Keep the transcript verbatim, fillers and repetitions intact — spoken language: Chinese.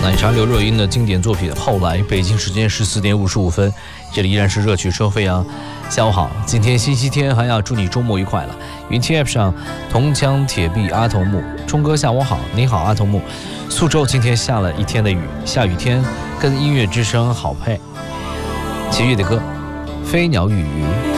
奶茶刘若英的经典作品《后来》。北京时间十四点五十五分，这里依然是热曲车飞扬。下午好，今天星期天，还要祝你周末愉快了。云听 App 上，铜墙铁壁阿童木，冲哥下午好，你好阿童木。苏州今天下了一天的雨，下雨天跟音乐之声好配。齐豫的歌《飞鸟与鱼》。